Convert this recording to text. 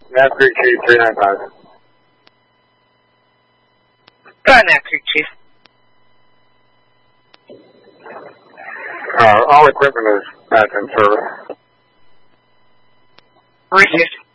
Knapp Creek Chief 395. Go ahead, Knapp Creek Chief. All equipment is back in service. Received.